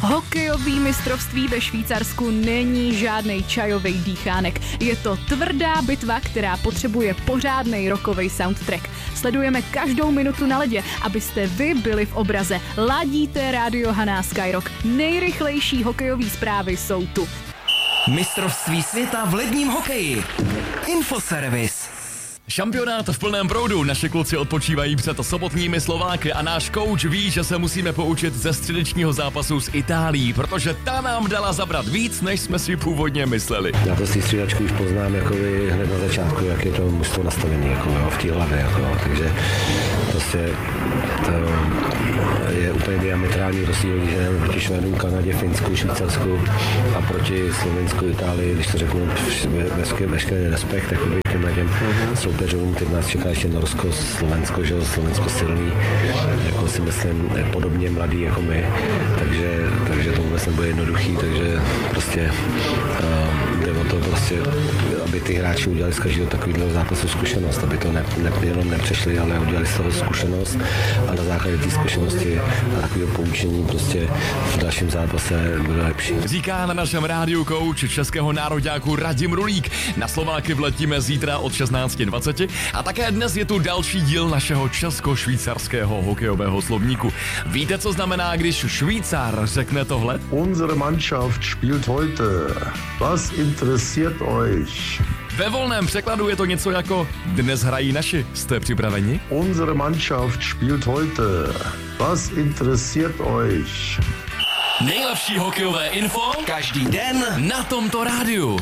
Hokejový mistrovství ve Švýcarsku není žádnej čajovej dýchánek. Je to tvrdá bitva, která potřebuje pořádnej rockovej soundtrack. Sledujeme každou minutu na ledě, abyste vy byli v obraze. Ladíte Rádio Haná Skyrock. Nejrychlejší hokejový zprávy jsou tu. Mistrovství světa v ledním hokeji. Infoservis. Šampionát v plném proudu, naše kluci odpočívají před sobotními Slováky a náš kouč ví, že se musíme poučit ze středečního zápasu s Itálií, protože ta nám dala zabrat víc, než jsme si původně mysleli. Já to si střídačku už poznám jakoby hned na začátku, jak je to mužstvo nastavené jako, v té hlavě, jako, takže prostě to je úplně diametrální rozdíl, když jdeme proti Švédům, Kanadě, Finsku, Švýcarsku a proti Slovensku, Itálii, když to řeknu veškerý respekt jakoby těm soupeřům, teď nás čeká ještě Norsko, Slovensko, že Slovensko silný, jako si myslím, podobně mladý jako my, takže to vůbec nebude jednoduchý, takže prostě jde o to prostě, aby ty hráči udělali z každého takového zápasu zkušenost, aby to jenom nepřešli, ale udělali z toho zkušenost a na základě té zkušenosti a takového poučení prostě v dalším zápase bude lepší. Říká na našem rádiu kouč českého nároďáku Radim Rulík. Na Slováky vletíme zítra od 16:20 a také dnes je tu další díl našeho česko-švýcarského hokejového slovníku. Víte, co znamená, když Švýcar řekne tohle? Unsere Mannschaft spielt heute. Was interessiert euch? Ve volném překladu je to něco jako dnes hrají naši. Jste připraveni? Unsere Mannschaft spielt heute. Was interessiert euch? Nejlepší hokejové info každý den na tomto rádiu.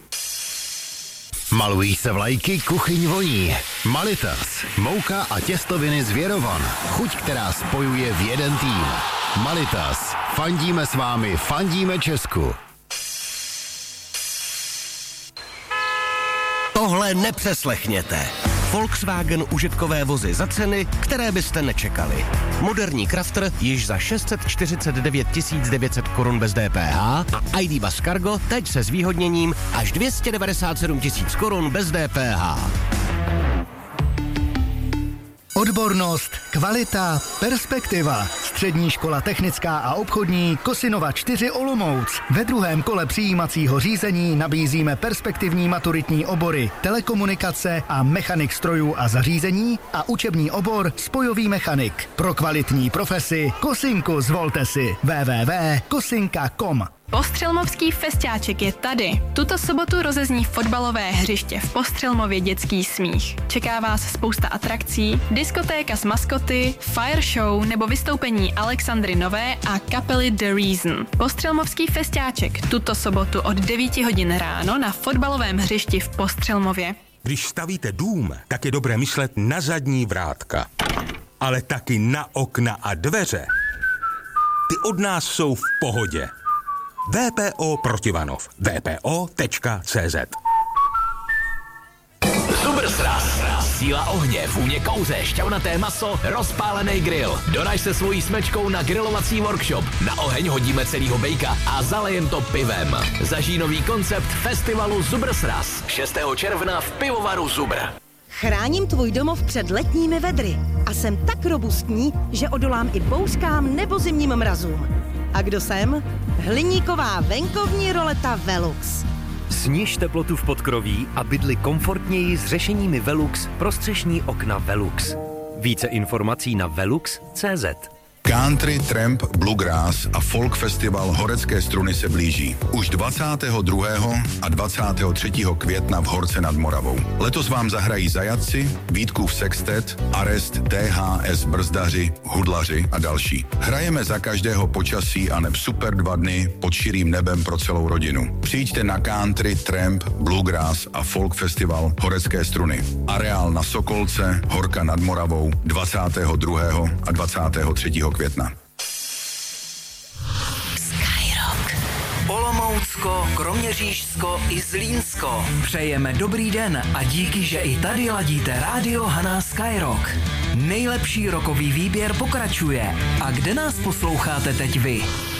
Malují se vlajky, kuchyň voní. Malitas, mouka a těstoviny z Věrovan. Chuť, která spojuje v jeden tým. Malitas, fandíme s vámi, fandíme Česku. Tohle nepřeslechněte. Volkswagen užitkové vozy za ceny, které byste nečekali. Moderní Crafter již za 649 900 korun bez DPH a ID Buzz Cargo teď se zvýhodněním až 297 000 korun bez DPH. Odbornost, kvalita, perspektiva. Střední škola technická a obchodní Kosinova 4 Olomouc. Ve druhém kole přijímacího řízení nabízíme perspektivní maturitní obory telekomunikace a mechanik strojů a zařízení a učební obor spojový mechanik. Pro kvalitní profesi Kosinku zvolte si www.kosinka.com. Postřelmovský festiáček je tady. Tuto sobotu rozezní fotbalové hřiště v Postřelmově dětský smích. Čeká vás spousta atrakcí, diskotéka s maskoty, fire show nebo vystoupení Alexandry Nové a kapely The Reason. Postřelmovský festiáček tuto sobotu od 9 hodin ráno na fotbalovém hřišti v Postřelmově. Když stavíte dům, tak je dobré myslet na zadní vrátka, ale taky na okna a dveře. Ty od nás jsou v pohodě. VPO Protivanov. vpo.cz. Zubersraz. Síla ohně, vůně kouře, šťavnaté maso, rozpálený grill. Doraž se svojí smečkou na grilovací workshop. Na oheň hodíme celýho bejka a zalejem to pivem. Zažij nový koncept festivalu Zubersraz. 6. června v pivovaru Zubr. Chráním tvůj domov před letními vedry a jsem tak robustní, že odolám i bouřkám nebo zimním mrazům. A kdo jsem? Hliníková venkovní roleta Velux. Sniž teplotu v podkroví a bydli komfortněji s řešeními Velux pro střešní okna Velux. Více informací na velux.cz. Country, tramp, bluegrass a folk festival Horecké struny se blíží. Už 22. a 23. května v Horce nad Moravou. Letos vám zahrají Zajatci, Vítkův sextet, Arest, THS, Brzdaři, Hudlaři a další. Hrajeme za každého počasí a neb super 2 dny pod širým nebem pro celou rodinu. Přijďte na country, tramp, bluegrass a folk festival Horecké struny. Areál na Sokolce, Horka nad Moravou 22. a 23. května. Skyrock. Olomoucko, Kroměřížsko i Zlínsko. Přejeme dobrý den a díky, že i tady ladíte Rádio Haná Skyrock. Nejlepší rockový výběr pokračuje. A kde nás posloucháte teď vy?